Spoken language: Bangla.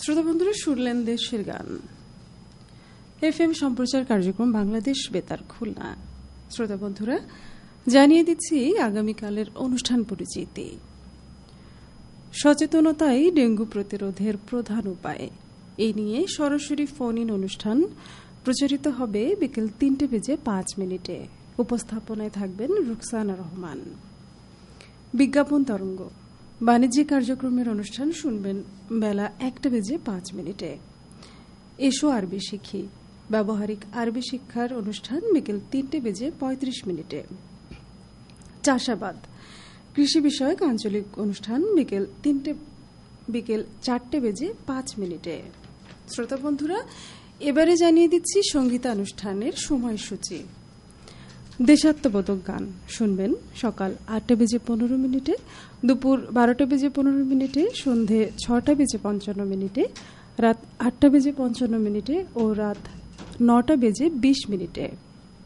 শ্রোতা বন্ধুরা, শুনলেন দেশের গান। এফএম সম্প্রচার কার্যক্রম বাংলাদেশ বেতার খুলনা। শ্রোতা বন্ধুরা, জানিয়ে দিচ্ছি আগামীকালের অনুষ্ঠান পরিচিতি। সচেতনতাই ডেঙ্গু প্রতিরোধের প্রধান উপায়, এই নিয়ে সরাসরি ফোন ইন অনুষ্ঠান প্রচারিত হবে বিকেল 3:05। উপস্থাপনায় থাকবেন রুকসানা রহমান। বিজ্ঞাপন তরঙ্গ বাণিজ্যিক কার্যক্রমের অনুষ্ঠান শুনবেন বেলা 1:05। এসো আরবি শিখি ব্যবহারিক আরবি শিক্ষার অনুষ্ঠান বিকেল 3:35। চাষাবাদ কৃষি বিষয়ক আঞ্চলিক অনুষ্ঠান বিকেল 4:05। শ্রোতা বন্ধুরা, এবারে জানিয়ে দিচ্ছি সঙ্গীতানুষ্ঠানের সময়সূচি। দেশাত্মবোধক গান শুনবেন সকাল 8:15, দুপুর 12:15, সন্ধে 6:55, রাত 8:55 ও রাত 9:20।